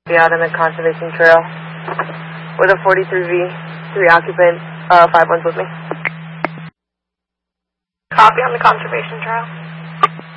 Be out on the conservation trail with a 43V, 3 occupant, 5 ones with me. Copy on the conservation trail.